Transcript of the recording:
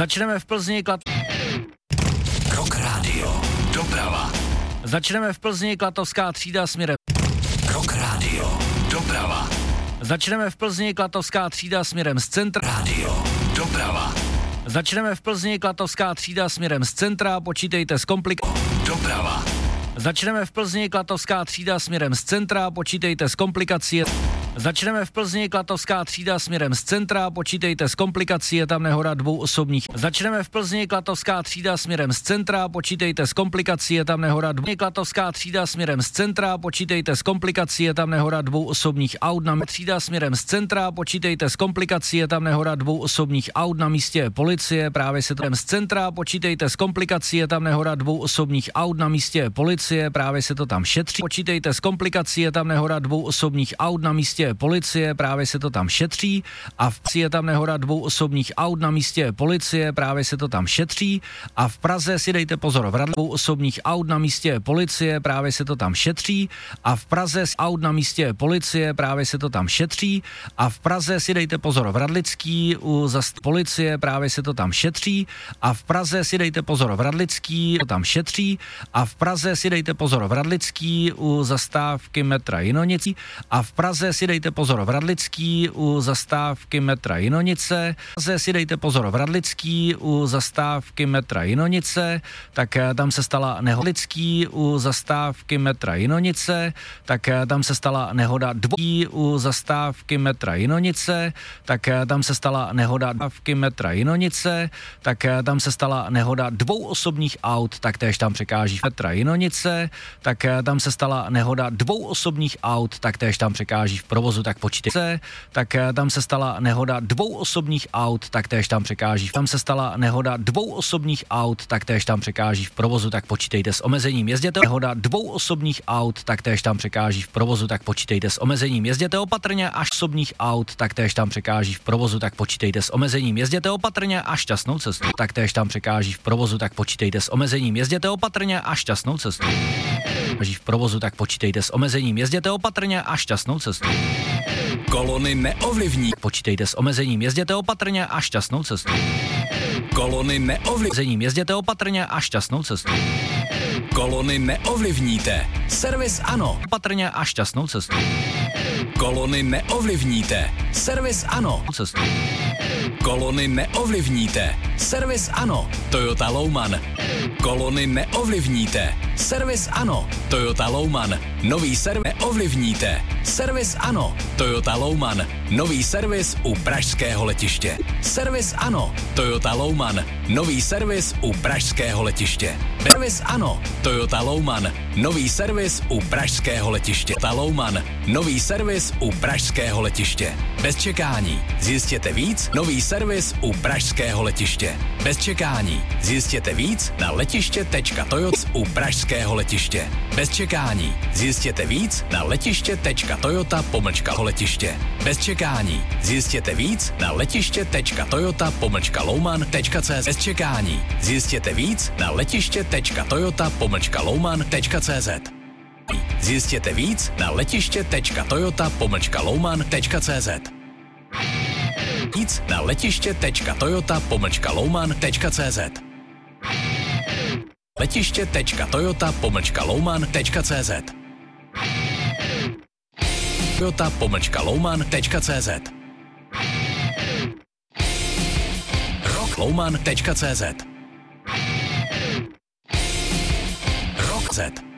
Začneme v Plzni Rock Radio. Doprava. Začneme v Plzni Klatovská třída směrem. Rock Radio. Doprava. Začneme v Plzni Klatovská třída směrem z centra. Radio. Doprava. Začneme v Plzni Klatovská třída směrem z centra, počítejte s Doprava. Začneme v Plzni Klatovská třída směrem z centra, počítejte s komplikací. Začneme v Plzni Klatovská třída směrem z centra, počítejte s komplikací, je tam nehoda 2 osobních. Začneme v Plzni Klatovská třída směrem z centra, počítejte s komplikací, je tam nehoda 2. Klatovská třída směrem z centra, počítejte s komplikací, je tam nehoda 2 osobních aut na třída směrem z centra, počítejte s komplikací, je tam nehoda 2 osobních aut na místě policie, právě se to z centra, počítejte s komplikací, je tam nehoda 2 osobních aut na místě policie, právě se to tam šetří. Počítejte s komplikací, je tam nehoda 2 osobních aut na místě policie, právě se to tam šetří a v Praze je tam nehoda 2 osobních aut na místě policie, právě se to tam šetří a v Praze si dejte pozor, v Radlici 2 osobních aut na místě policie, právě se to tam šetří a v Praze aut na místě policie, právě se to tam šetří a v Praze si dejte pozor, v Radlický u policie, právě se to tam šetří a v Praze si dejte pozor, v Radlický to tam šetří a v Praze si dejte pozor, v Radlický u zastávky metra Jinonicí a v Praze si dejte pozor, v Radlický u zastávky metra Jinonice, v Praze si dejte pozor, v Radlický u zastávky metra Jinonice, tak tam se stala nehoda u zastávky metra Jinonice, tak tam se stala nehoda 2 u zastávky metra Jinonice, tak tam se stala nehoda dávky metra Jinonice, tak tam se stala nehoda 2 osobních aut, tak též tam překáží metra Jinonice, tak tam se stala nehoda 2 osobních aut, tak též tam překáží v provozu, tak počítejte, tak tam se stala nehoda 2 osobních aut, tak též tam překáží. Tam se stala nehoda 2 osobních aut, tak též tam překáží v provozu, tak počítejte s omezením. Jezděte nehoda 2 osobních aut, tak též tam překáží v provozu, tak počítejte s omezením. Jezděte opatrně až osobních aut, tak též tam překáží v provozu, tak počítejte s omezením. Jezděte opatrně a šťastnou cestu, tak též tam překáží v provozu, tak počítejte s omezením. Jezděte opatrně a šťastnou cestu. V provozu, tak počítejte s omezením. Jezděte opatrně a šťastnou cestu. Kolony neovlivní. Počítejte s omezením. Jezděte opatrně a šťastnou cestu. Kolony neovlivní. Jezděte opatrně a šťastnou cestu. Kolony neovlivníte. Servis ano. Opatrně a šťastnou cestu. Kolony neovlivníte. Servis ano. Cestu. Kolony neovlivníte. Servis ano. Toyota Louman. Kolony neovlivníte. Servis ano. Toyota Louman. Nový servis neovlivníte. Servis ano. Toyota Louman. Nový servis u pražského letiště. Servis ano. Toyota Louman. Nový servis u pražského letiště. Servis ano. Toyota Louman. Nový servis u pražského letiště. Toyota Louman. Nový servis u pražského letiště. Bez čekání. Zjistěte víc. Nový servis u pražského letiště. Bez čekání. Zjistěte víc na letiště.toyota u pražského letiště. Bez čekání. Zjistěte víc na letiště.toyota-letiště. Bez čekání. Zjistěte víc na letiště.toyota-louman.cz. Bez čekání. Zjistěte víc na letiště.toyota-louman.cz. Zjistěte víc na letiště.toyota-louman.cz. Víc na letiště.toyota-louman.cz. Letiště.toyota-louman.cz. Toyota-louman.cz. Rocklouman.cz. Rock Z.